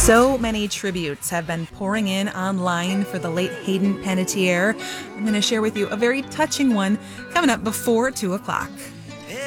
So many tributes have been pouring in online for the late Hayden Panettiere. I'm going to share with you a very touching one coming up before 2 o'clock.